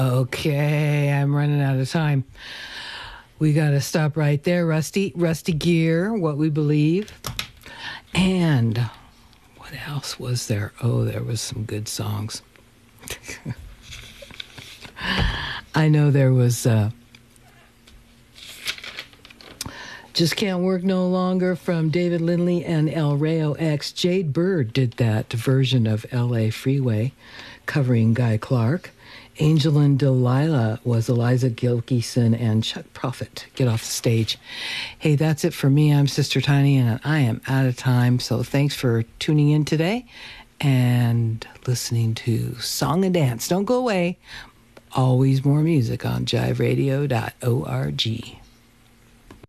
Okay, I'm running out of time. We got to stop right there. Rusty Gear, What We Believe. And what else was there? Oh, there was some good songs. I know there was Just Can't Work No Longer from David Lindley and El Rayo X. Jade Bird did that version of L.A. Freeway, covering Guy Clark. Angel and Delilah was Eliza Gilkyson and Chuck Prophet. Get off the stage. Hey, that's it for me. I'm Sister Tiny, and I am out of time. So thanks for tuning in today and listening to Song and Dance. Don't go away. Always more music on jiveradio.org.